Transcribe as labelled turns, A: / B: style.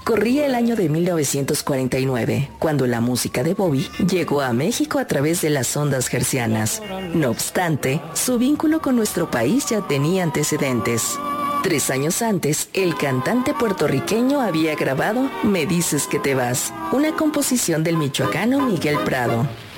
A: Corría el año de 1949, cuando la música de Bobby llegó a México a través de las ondas hercianas. No obstante, su vínculo con nuestro país ya tenía antecedentes. 3 años antes, el cantante puertorriqueño había grabado Me dices que te vas, una composición del michoacano Miguel Prado.